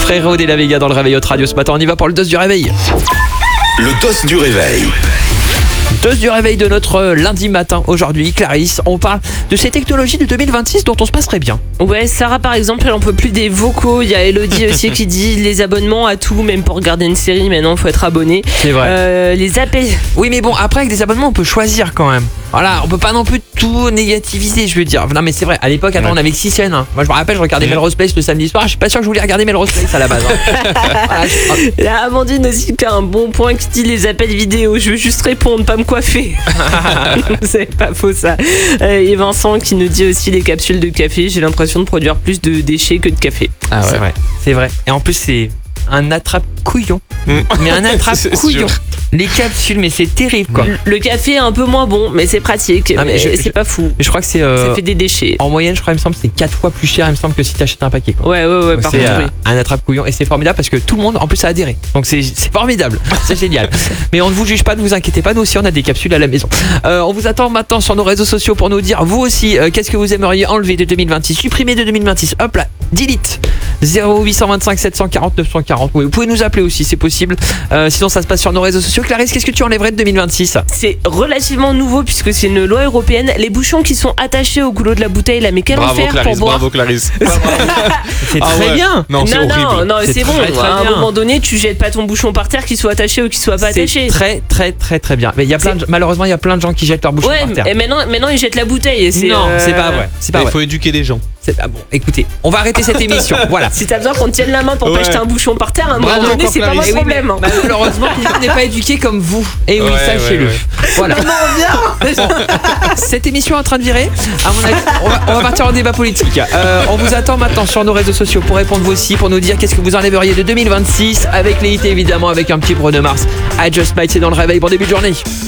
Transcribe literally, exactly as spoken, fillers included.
Frérot et la Vega dans le réveil Hot Radio ce matin. On y va pour le dos du réveil. Le dos du réveil. Dos du réveil de notre lundi matin aujourd'hui. Clarisse, on parle de ces technologies de deux mille vingt-six dont on se passerait bien. Ouais, Sarah par exemple, elle en peut plus des vocaux. Il y a Elodie aussi qui dit les abonnements à tout, même pour regarder une série, maintenant il faut être abonné. C'est vrai. Euh, les appels. Oui, mais bon, après avec des abonnements, on peut choisir quand même. Voilà, on peut pas non plus tout négativiser, je veux dire. Non, mais c'est vrai, à l'époque, attends, ouais. on avait que six chaînes. Hein. Moi, je me rappelle, je regardais mmh. Melrose Place le samedi soir. Je suis pas sûr que je voulais regarder Melrose Place à la base. Hein. Voilà, je... Là, Amandine aussi qui a un bon point qui dit les appels vidéo. Je veux juste répondre, pas me coiffer. C'est pas faux ça. Euh, et Vincent qui nous dit aussi les capsules de café. J'ai l'impression de produire plus de déchets que de café. Ah ouais, c'est vrai. C'est vrai. Et en plus, c'est un attrape-couillon. Mmh. Mais un attrape-couillon. Les capsules, mais c'est terrible quoi. Le café est un peu moins bon, mais c'est pratique. Ah, mais mais je, c'est je, pas fou. Je crois que c'est. Euh, ça fait des déchets. En moyenne, je crois, il me semble que c'est quatre fois plus cher, il me semble, que si tu achètes un paquet. Quoi. Ouais, ouais, ouais, par c'est contre, euh, oui. un attrape-couillon. Et c'est formidable parce que tout le monde, en plus, a adhéré. Donc c'est, c'est formidable. C'est génial. Mais on ne vous juge pas, ne vous inquiétez pas. Nous aussi, on a des capsules à la maison. Euh, on vous attend maintenant sur nos réseaux sociaux pour nous dire, vous aussi, euh, qu'est-ce que vous aimeriez enlever de deux mille vingt-six, supprimer de deux mille vingt-six. Hop là, delete. zéro huit cent vingt-cinq sept cent quarante neuf cent quarante. Oui, vous pouvez nous appeler aussi, c'est possible. Euh, sinon, ça se passe sur nos réseaux sociaux. Clarisse, qu'est-ce que tu enlèverais de deux mille vingt-six? C'est relativement nouveau puisque c'est une loi européenne. Les bouchons qui sont attachés au goulot de la bouteille, là, mais quel bravo, enfer Clarisse, pour boire. Bravo Clarisse. C'est ah très ouais. bien. Non, c'est non, horrible. non, non, c'est, c'est bon. Très, très à un bien. moment donné, tu jettes pas ton bouchon par terre, qu'il soit attaché ou qu'il soit pas c'est attaché. Très, très, très, très bien. Mais il y a plein de, malheureusement, il y a plein de gens qui jettent leur bouchon ouais, par terre. Et maintenant, maintenant, ils jettent la bouteille. C'est, non, euh... c'est pas vrai. C'est pas il vrai. faut éduquer les gens. C'est pas bon. Écoutez, on va arrêter cette émission. Voilà. Si t'as besoin qu'on te tienne la main pour ouais. pas jeter un bouchon par terre, à un Bravo, moment donné, c'est pas mon Clarisse. problème. Oui, malheureusement, on n'est pas éduqué comme vous. Et oui, ouais, sachez-le. Ouais, ouais. Voilà. Cette émission est en train de virer. À mon avis, on va, on va partir en débat politique. Euh, on vous attend maintenant sur nos réseaux sociaux pour répondre vous aussi, pour nous dire qu'est-ce que vous enlèveriez de deux mille vingt-six avec les hits évidemment, avec un petit Bruno Mars. I Just Might, c'est dans le réveil. Bon début de journée.